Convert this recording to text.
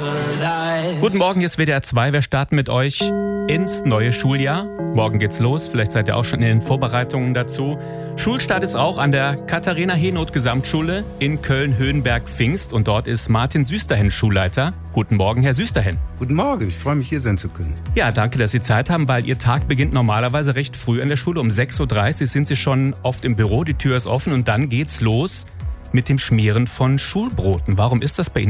Guten Morgen, hier ist WDR 2. Wir starten mit euch ins neue Schuljahr. Morgen geht's los. Vielleicht seid ihr auch schon in den Vorbereitungen dazu. Schulstart ist auch an der Katharina-Henoth-Gesamtschule in Köln-Höhenberg-Pfingst. Und dort ist Martin Süsterhen Schulleiter. Guten Morgen, Herr Süsterhen. Guten Morgen, ich freue mich, hier sein zu können. Ja, danke, dass Sie Zeit haben, weil Ihr Tag beginnt normalerweise recht früh in der Schule. Um 6.30 Uhr sind Sie schon oft im Büro, die Tür ist offen und dann geht's los mit dem Schmieren von Schulbroten. Warum ist das bei Ihnen